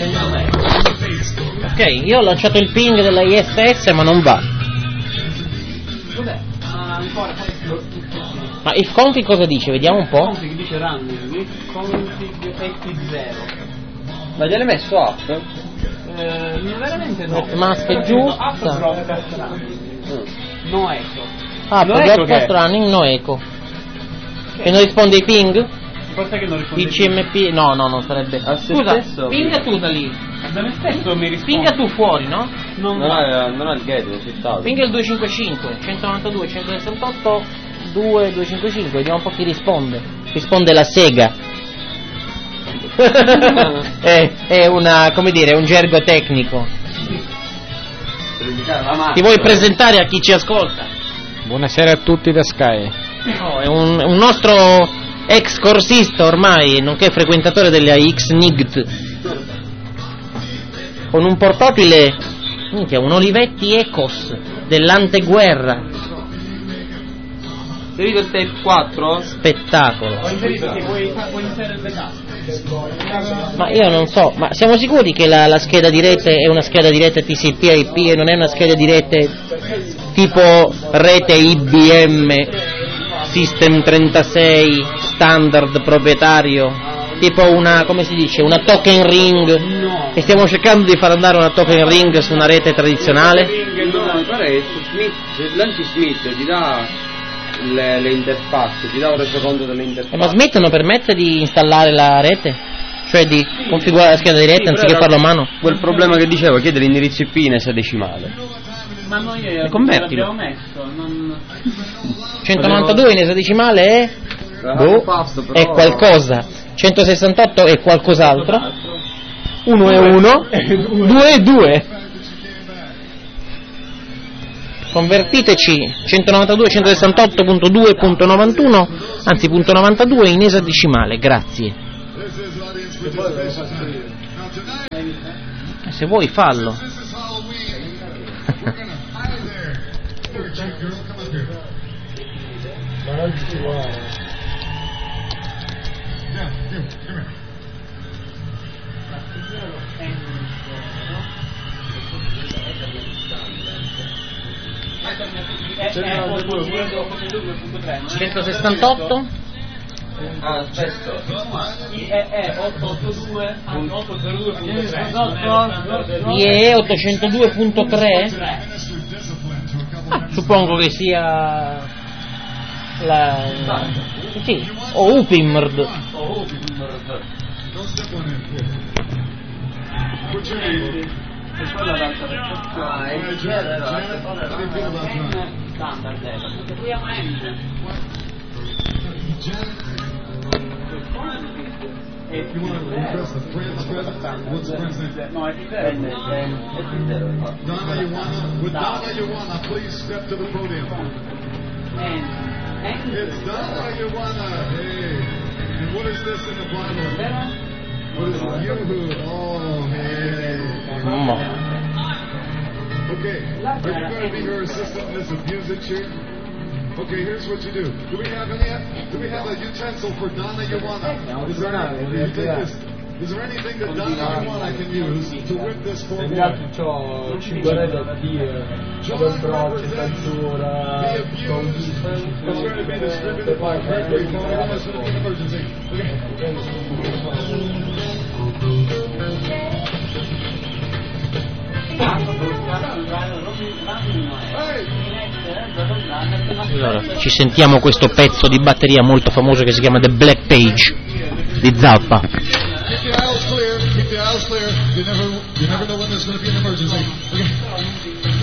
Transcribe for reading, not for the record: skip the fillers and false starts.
Ok, io ho lanciato il ping della ISS ma non va. Vabbè, ancora Ma il config cosa dice? Vediamo un po'. Il config dice running, config F0. Ma gliel'hai messo up? Non veramente no. Mask è giusto. Up broadcast running. No eco. Ah, No broadcast eco running, no eco. E non risponde ai ping? Forse che non risponde. Il CMP? No, non sarebbe. Scusa, pinga tu da lì. Da me stesso mi risponde. Pinga tu fuori, no? Non ha il gateway, c'è stato. Pinga il 255, 192, 168, 255, vediamo un po' chi risponde. Risponde la Sega. è una, come dire, un gergo tecnico. Ti vuoi presentare a chi ci ascolta? Buonasera a tutti da Sky. No, è un nostro ex corsista ormai, nonché frequentatore della X-NIGT, con un portatile, minchia, un Olivetti Ecos dell'anteguerra. Hai visto il tape 4? Spettacolo. Ho inserito che vuoi iniziare il backup. Ma io non so, ma siamo sicuri che la scheda di rete è una scheda di rete TCP/IP e non è una scheda di rete tipo rete IBM System 36 standard proprietario, tipo una, come si dice, una token ring? No. E stiamo cercando di far andare una token ring su una rete tradizionale? No, mi pare che su Smith, se lanci Smith ti dà le interfacce, ti dà un resoconto delle interfacce. Ma Smith non permette di installare la rete? Cioè di configurare la scheda di rete anziché farlo a mano? Quel problema che dicevo, chiede l'indirizzo IP in esadecimale. Ma noi convertilo. l'abbiamo messo, non... 192 in esadecimale è? È qualcosa. 168 è qualcos'altro. 1 è 1, 2 è 2. Convertiteci 192.168.2.91, anzi .92 in esadecimale, grazie. Se vuoi fallo. È 168? Ah, aspetta. È 882, 802.3. IE 802.3? Suppongo che sia la... sì, o UPIMRD. If you want to press the transcript, what's the transcript? No, è differente. Donna Ioana, please step to the podium. It's Donna Ioana. Hey. And what is this in the Bible? What is it? Yoo-hoo. Oh, hey. Okay. Are you going to be her assistant in this music shoot? Okay, here's what you do. Do we have a utensil for Donna Ioana? Is there anything that Donna Ioana can use to whip this forward? C'ho 5 rete John Broche, Tazzura, It's going to be distributed by Mercury Phone. It's going to be an emergency. Allora, ci sentiamo questo pezzo di batteria molto famoso che si chiama The Black Page di Zappa. Keep your eyes clear. You never know when there's going to be an emergency. Okay.